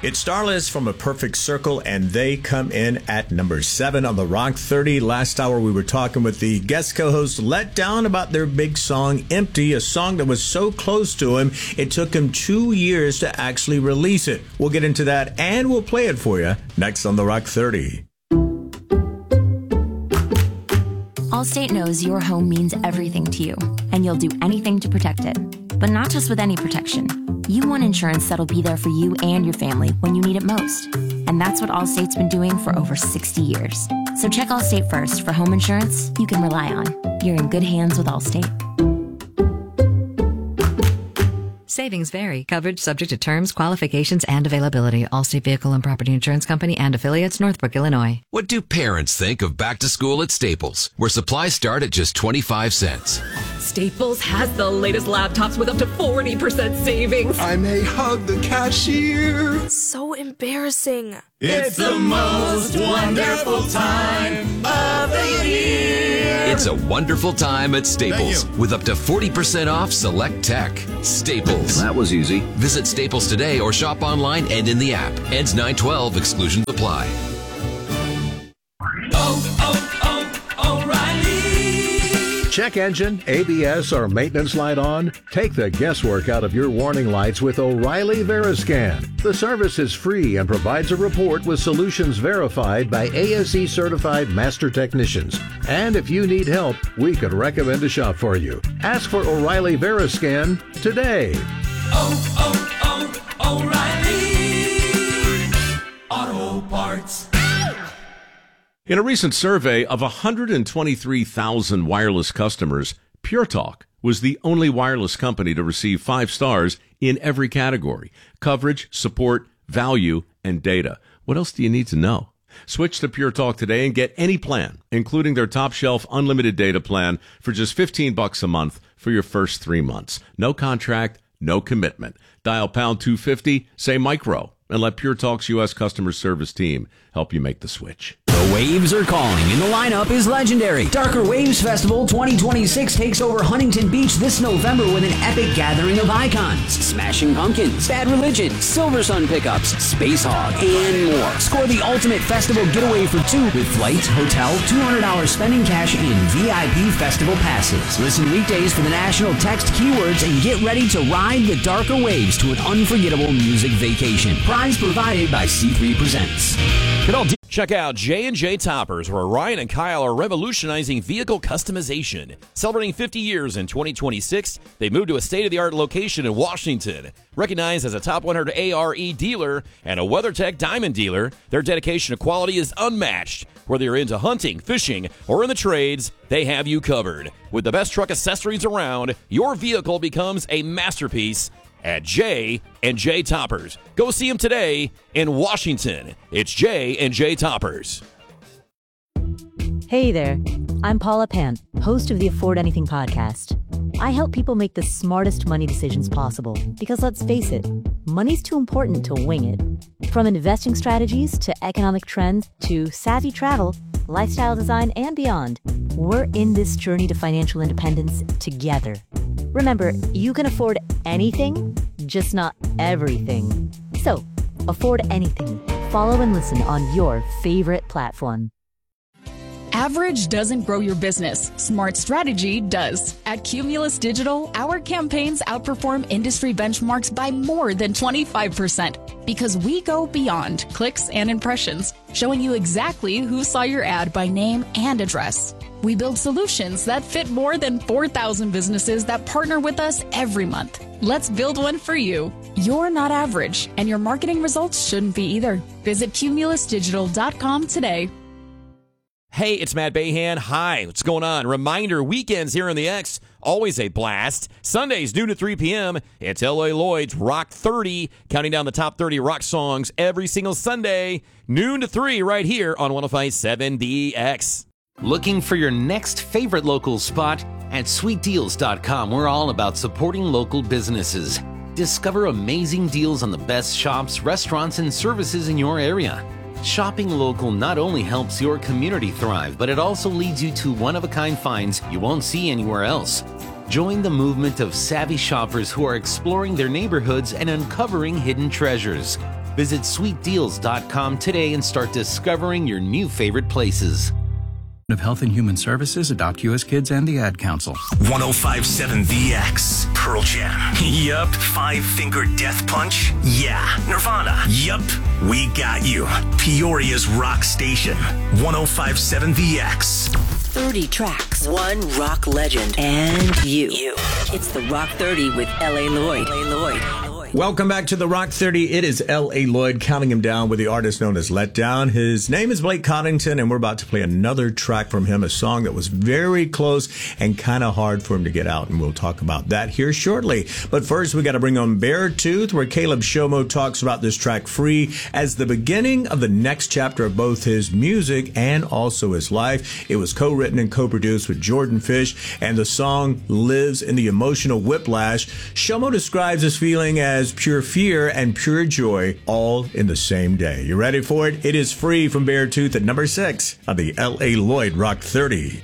It's Starless from A Perfect Circle, and they come in at number 7 on the Rock 30. Last hour, we were talking with the guest co-host Let Down about their big song, Empty, a song that was so close to him, it took him 2 years to actually release it. We'll get into that, and we'll play it for you next on the Rock 30. Allstate knows your home means everything to you, and you'll do anything to protect it. But not just with any protection. You want insurance that'll be there for you and your family when you need it most. And that's what Allstate's been doing for over 60 years. So check Allstate first for home insurance you can rely on. You're in good hands with Allstate. Savings vary. Coverage subject to terms, qualifications, and availability. Allstate Vehicle and Property Insurance Company and affiliates, Northbrook, Illinois. What do parents think of back to school at Staples, where supplies start at just 25 cents? Staples has the latest laptops with up to 40% savings. I may hug the cashier. So embarrassing. It's the most wonderful time of the year. It's a wonderful time at Staples with up to 40% off select tech. Staples. That was easy. Visit Staples today or shop online and in the app. Ends 9/12. Exclusions apply. O'Reilly. Check engine, ABS, or maintenance light on? Take the guesswork out of your warning lights with O'Reilly Veriscan. The service is free and provides a report with solutions verified by ASE certified master technicians. And if you need help, we could recommend a shop for you. Ask for O'Reilly Veriscan today. O'Reilly Auto Parts. In a recent survey of 123,000 wireless customers, Pure Talk was the only wireless company to receive 5 stars in every category: coverage, support, value, and data. What else do you need to know? Switch to Pure Talk today and get any plan, including their top shelf unlimited data plan, for just $15 a month for your first 3 months. No contract, no commitment. Dial pound 250, say micro, and let Pure Talk's U.S. customer service team help you make the switch. The Waves are calling, and the lineup is legendary. Darker Waves Festival 2026 takes over Huntington Beach this November with an epic gathering of icons. Smashing Pumpkins, Bad Religion, Silver Sun Pickups, Space Hog, and more. Score the ultimate festival getaway for 2 with flights, hotel, $200 spending cash, and VIP festival passes. Listen weekdays for the national text keywords and get ready to ride the Darker Waves to an unforgettable music vacation. Prize provided by C3 Presents. Check out J&J Toppers, where Ryan and Kyle are revolutionizing vehicle customization. Celebrating 50 years in 2026, they moved to a state-of-the-art location in Washington. Recognized as a top 100 ARE dealer and a WeatherTech Diamond dealer, their dedication to quality is unmatched. Whether you're into hunting, fishing, or in the trades, they have you covered. With the best truck accessories around, your vehicle becomes a masterpiece at J&J Toppers. Go see them today in Washington. It's J&J Toppers. Hey there, I'm Paula Pant, host of the Afford Anything podcast. I help people make the smartest money decisions possible because, let's face it, money's too important to wing it. From investing strategies to economic trends to savvy travel, lifestyle design, and beyond, we're in this journey to financial independence together. Remember, you can afford anything, just not everything. So, afford anything. Follow and listen on your favorite platform. Average doesn't grow your business. Smart strategy does. At Cumulus Digital, our campaigns outperform industry benchmarks by more than 25% because we go beyond clicks and impressions, showing you exactly who saw your ad by name and address. We build solutions that fit more than 4,000 businesses that partner with us every month. Let's build one for you. You're not average, and your marketing results shouldn't be either. Visit cumulusdigital.com today. Hey, it's Matt Bayhan. Hi, what's going on? Reminder, weekends here in the X, always a blast. Sundays, noon to 3 p.m., it's L.A. Lloyd's Rock 30, counting down the top 30 rock songs every single Sunday, noon to 3 right here on 105.7 DX. Looking for your next favorite local spot? At sweetdeals.com, we're all about supporting local businesses. Discover amazing deals on the best shops, restaurants, and services in your area. Shopping local not only helps your community thrive, but it also leads you to one-of-a-kind finds you won't see anywhere else. Join the movement of savvy shoppers who are exploring their neighborhoods and uncovering hidden treasures. Visit sweetdeals.com today and start discovering your new favorite places. Of Health and Human Services, Adopt US Kids, and the Ad Council. 105.7 The X, Pearl Jam. Yup. Five Finger Death Punch. Yeah. Nirvana. Yup. We got you. Peoria's rock station. 105.7 The X. 30 tracks, one rock legend, and you. It's the Rock 30 with L.A. Lloyd. Welcome back to the Rock 30. It is L.A. Lloyd counting him down with the artist known as Let Down. His name is Blake Coddington, and we're about to play another track from him, a song that was very close and kind of hard for him to get out, and we'll talk about that here shortly. But first, we got to bring on Beartooth, where Caleb Shomo talks about this track Free as the beginning of the next chapter of both his music and also his life. It was co-written and co-produced with Jordan Fish, and the song lives in the emotional whiplash. Shomo describes his feeling as pure fear and pure joy all in the same day. You ready for it? It is Free from Beartooth at number 6 of the L.A. Lloyd Rock 30.